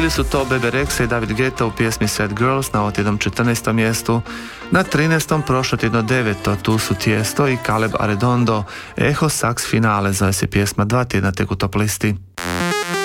Bili su to Bebe Rexha i David Guetta u pjesmi Sad Girls na otjednom 14. mjestu. Na 13. prošlo tjedno 9. tu su Tiesto i Caleb Arredondo, Echo Sax Finale, zove se pjesma, 2 tjedna tek u top listi.